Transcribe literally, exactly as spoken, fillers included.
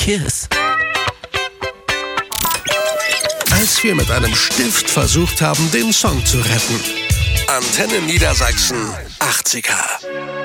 Kiss. Als wir mit einem Stift versucht haben, den Song zu retten. Antenne Niedersachsen achtziger.